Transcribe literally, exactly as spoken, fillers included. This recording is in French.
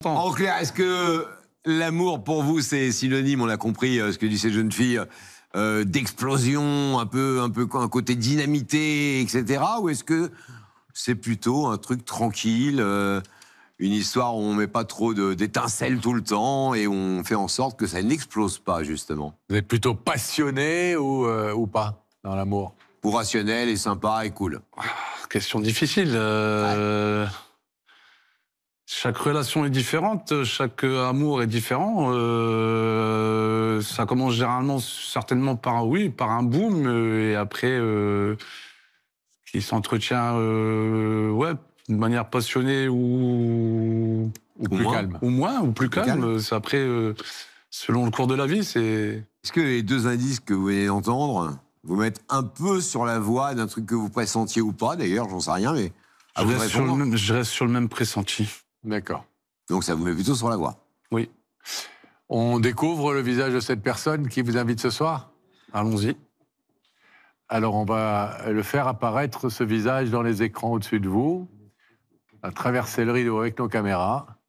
En clair, est-ce que l'amour pour vous c'est synonyme, on l'a compris, ce que disent ces jeunes filles, euh, d'explosion, un peu, un peu un côté dynamité, et cetera. Ou est-ce que c'est plutôt un truc tranquille, euh, une histoire où on met pas trop d'étincelles tout le temps et on fait en sorte que ça n'explose pas, justement? Vous êtes plutôt passionné ou, euh, ou pas dans l'amour? Ou rationnel et sympa et cool? Question difficile. Euh... Ouais. Chaque relation est différente, chaque amour est différent. Euh... Ça commence généralement, certainement par oui, par un boom, et après, euh... qui s'entretient, euh... ouais, de manière passionnée ou ou plus moins. calme, ou moins, ou plus, plus calme. calme. C'est après, euh... selon le cours de la vie, c'est. Est-ce que les deux indices que vous venez d'entendre vous mettent un peu sur la voie d'un truc que vous pressentiez ou pas, d'ailleurs, j'en sais rien, mais je reste, sur le même, je reste sur le même pressenti. D'accord. Donc ça vous met plutôt sur la voie. Oui. On découvre le visage de cette personne qui vous invite ce soir? Allons-y. Alors on va le faire apparaître, ce visage, dans les écrans au-dessus de vous. On va traverser le rideau avec nos caméras.